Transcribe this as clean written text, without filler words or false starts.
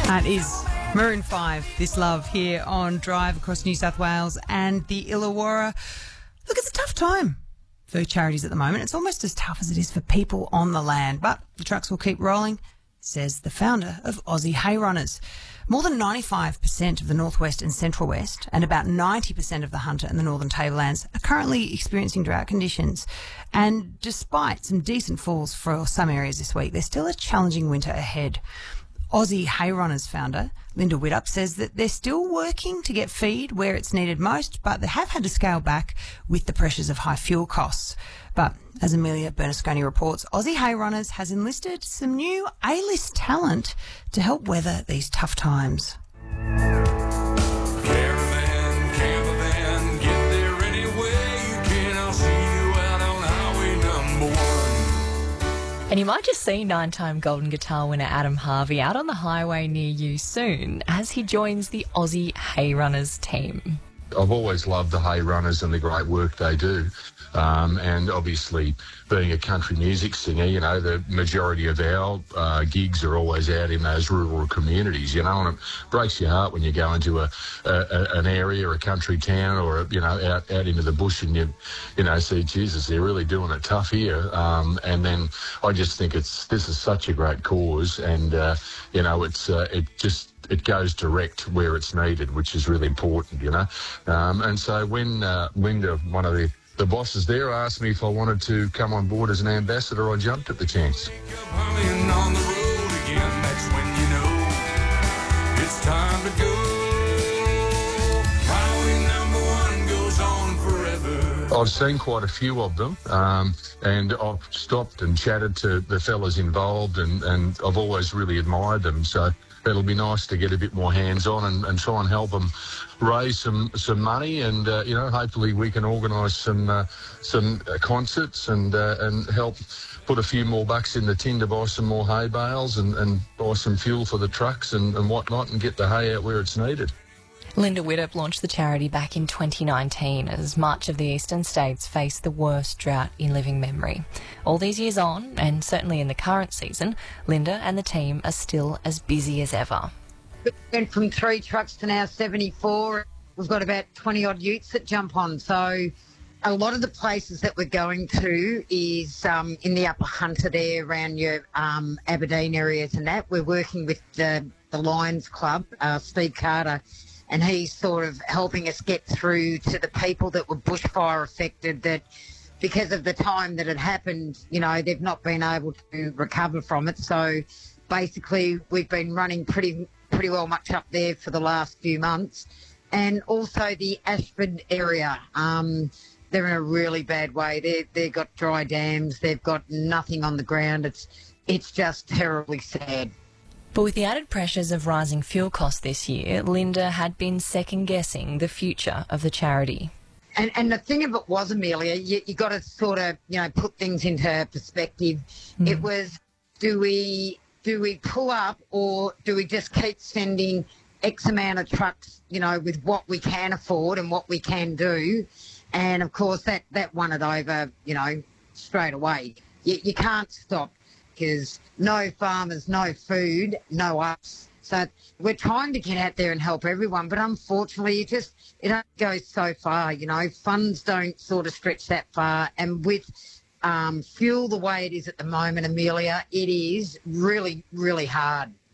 That is Maroon 5, This Love, here on Drive across New South Wales and the Illawarra. Look, it's a tough time for charities at the moment. It's almost as tough as it is for people on the land, but the trucks will keep rolling, says the founder of Aussie Hay Runners. More than 95% of the Northwest and Central West and about 90% of the Hunter and the Northern Tablelands are currently experiencing drought conditions. And despite some decent falls for some areas this week, there's still a challenging winter ahead. Aussie Hay Runners founder Linda Widdop says that they're still working to get feed where it's needed most, but they have had to scale back with the pressures of high fuel costs. But as Amelia Bernasconi reports, Aussie Hay Runners has enlisted some new A-list talent to help weather these tough times. And you might just see 9-time Golden Guitar winner Adam Harvey out on the highway near you soon as he joins the Aussie Hay Runners team. I've always loved the Hay Runners and the great work they do. And obviously, being a country music singer, you know, the majority of our gigs are always out in those rural communities, you know, and it breaks your heart when you go into an area, a country town, or, you know, out into the bush and you know, see, Jesus, they're really doing it tough here. And then I just think this is such a great cause, and, you know, it goes direct where it's needed, which is really important, you know. And so when Linda, one of the bosses there, asked me if I wanted to come on board as an ambassador, I jumped at the chance. I've seen quite a few of them, and I've stopped and chatted to the fellas involved, and I've always really admired them. So it'll be nice to get a bit more hands-on and try and help them raise some money, and you know, hopefully we can organise some concerts and help put a few more bucks in the tin to buy some more hay bales and buy some fuel for the trucks and whatnot, and get the hay out where it's needed. Linda Widdop launched the charity back in 2019 as much of the eastern states faced the worst drought in living memory. All these years on, and certainly in the current season, Linda and the team are still as busy as ever. We went from 3 trucks to now 74. We've got about 20-odd utes that jump on. So a lot of the places that we're going to is in the Upper Hunter there, around your Aberdeen areas and that. We're working with the Lions Club, Steve Carter, and he's sort of helping us get through to the people that were bushfire affected, that because of the time that it happened, you know, they've not been able to recover from it. So basically we've been running pretty well much up there for the last few months. And also the Ashford area, they're in a really bad way. They've got dry dams, they've got nothing on the ground. It's just terribly sad. But with the added pressures of rising fuel costs this year, Linda had been second-guessing the future of the charity. And the thing of it was, Amelia, you got to sort of, you know, put things into perspective. It was, do we pull up, or do we just keep sending X amount of trucks, you know, with what we can afford and what we can do? And, of course, that won it over, you know, straight away. You can't stop, because no farmers, no food, no us. So we're trying to get out there and help everyone, but unfortunately it only goes so far, you know. Funds don't sort of stretch that far, and with fuel the way it is at the moment, Amelia, it is really, really hard.